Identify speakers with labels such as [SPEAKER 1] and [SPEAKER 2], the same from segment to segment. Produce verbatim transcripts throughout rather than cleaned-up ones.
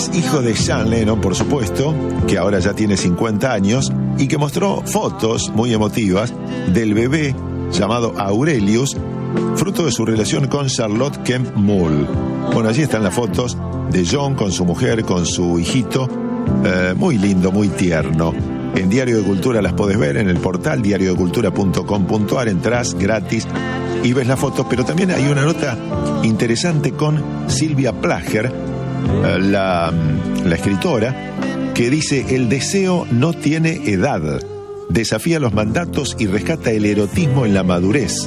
[SPEAKER 1] ex hijo de John Lennon, por supuesto, que ahora ya tiene cincuenta años, y que mostró fotos muy emotivas del bebé llamado Aurelius, fruto de su relación con Charlotte Kemp Mull. Bueno, allí están las fotos de John con su mujer, con su hijito, eh, muy lindo, muy tierno. En Diario de Cultura las podés ver en el portal diario de cultura punto com punto a r, entrás gratis y ves las fotos, pero también hay una nota interesante con Silvia Plager, eh, la, la escritora, que dice: el deseo no tiene edad, desafía los mandatos y rescata el erotismo en la madurez.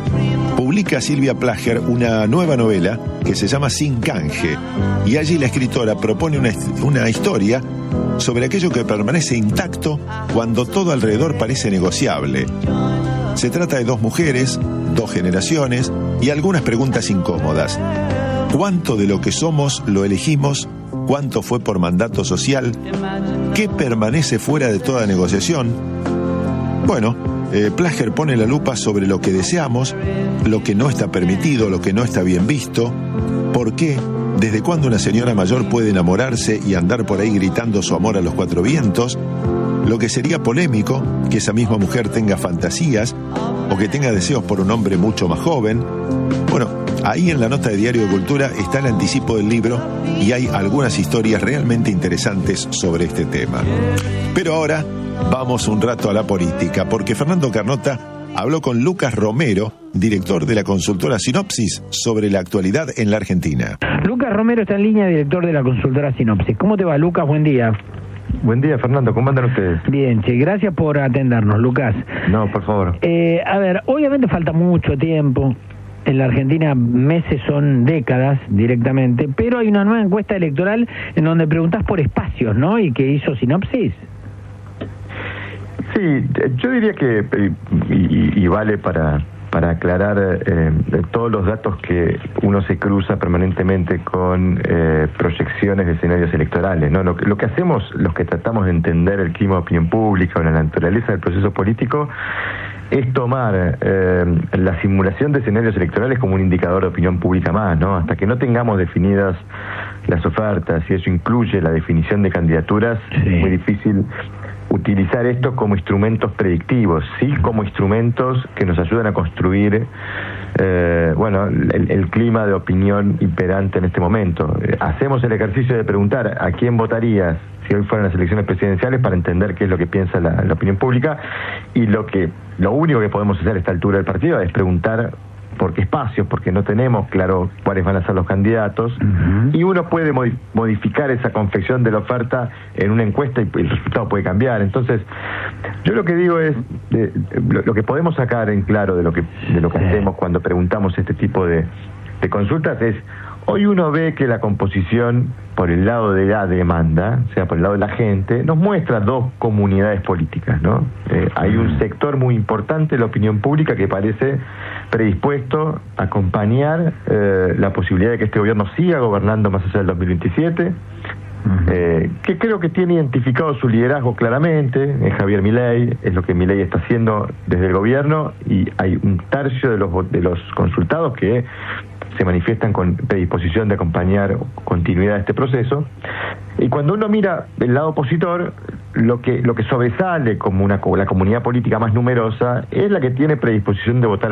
[SPEAKER 1] Publica Silvia Plager una nueva novela que se llama Sin Canje, y allí la escritora propone una, una historia sobre aquello que permanece intacto cuando todo alrededor parece negociable. Se trata de dos mujeres, dos generaciones y algunas preguntas incómodas. ¿Cuánto de lo que somos lo elegimos? ¿Cuánto fue por mandato social? ¿Qué permanece fuera de toda negociación? Bueno, eh, Plager pone la lupa sobre lo que deseamos, lo que no está permitido, lo que no está bien visto. ¿Por qué? ¿Desde cuándo una señora mayor puede enamorarse y andar por ahí gritando su amor a los cuatro vientos? Lo que sería polémico, que esa misma mujer tenga fantasías o que tenga deseos por un hombre mucho más joven. Bueno, ahí en la nota de Diario de Cultura está el anticipo del libro y hay algunas historias realmente interesantes sobre este tema. Pero ahora vamos un rato a la política, porque Fernando Carnota habló con Lucas Romero, director de la consultora Sinopsis, sobre la actualidad en la Argentina.
[SPEAKER 2] Lucas Romero está en línea, director de la consultora Sinopsis. ¿Cómo te va, Lucas? Buen día.
[SPEAKER 3] Buen día, Fernando. ¿Cómo andan ustedes?
[SPEAKER 2] Bien, che, gracias por atendernos, Lucas.
[SPEAKER 3] No, por favor.
[SPEAKER 2] Eh, a ver, obviamente falta mucho tiempo. En la Argentina meses son décadas directamente, pero hay una nueva encuesta electoral en donde preguntás por espacios, ¿no? Y que hizo Sinopsis.
[SPEAKER 3] Sí, yo diría que, y, y, y vale para, para aclarar eh, todos los datos que uno se cruza permanentemente con eh, proyecciones de escenarios electorales, ¿no? Lo, lo que hacemos, los que tratamos de entender el clima de opinión pública o la naturaleza del proceso político, es tomar eh, la simulación de escenarios electorales como un indicador de opinión pública más, ¿no? Hasta que no tengamos definidas las ofertas, y eso incluye la definición de candidaturas, sí, es muy difícil utilizar esto como instrumentos predictivos, sí, como instrumentos que nos ayudan a construir eh, bueno, el, el clima de opinión imperante en este momento. Eh, hacemos el ejercicio de preguntar a quién votarías si hoy fueran las elecciones presidenciales para entender qué es lo que piensa la, la opinión pública, y lo que lo único que podemos hacer a esta altura del partido es preguntar por qué espacios, porque no tenemos claro cuáles van a ser los candidatos, uh-huh. Y uno puede modificar esa confección de la oferta en una encuesta y el resultado puede cambiar. Entonces, yo lo que digo es, de, de, lo, lo que podemos sacar en claro de lo que de lo que hacemos cuando preguntamos este tipo de, de consultas es, hoy uno ve que la composición por el lado de la demanda, o sea, por el lado de la gente, nos muestra dos comunidades políticas, ¿no? Eh, hay un sector muy importante de la opinión pública que parece predispuesto a acompañar eh, la posibilidad de que este gobierno siga gobernando más allá del dos mil veintisiete, eh, que creo que tiene identificado su liderazgo claramente, es Javier Milei, es lo que Milei está haciendo desde el gobierno, y hay un tercio de los, de los consultados que se manifiestan con predisposición de acompañar continuidad de este proceso. Y cuando uno mira el lado opositor, lo que lo que sobresale como una la comunidad política más numerosa es la que tiene predisposición de votar